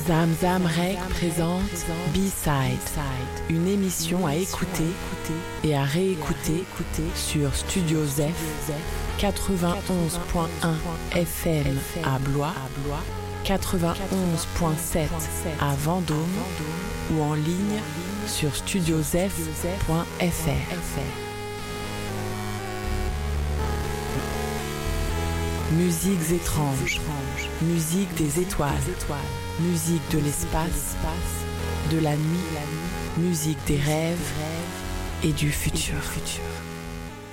Zamzam Rec présente B-Side, une émission à écouter et à réécouter sur Studio Zef, 91.1 FM à Blois, 91.7 à Vendôme ou en ligne sur studiozef.fr. Musiques étranges, musique des étoiles, musique de l'espace, de la nuit, musique des rêves et du futur.